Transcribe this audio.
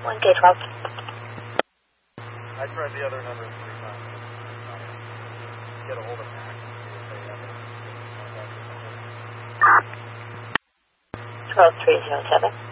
1K12. I tried the other number 3 times. Get a hold of Max. 12307.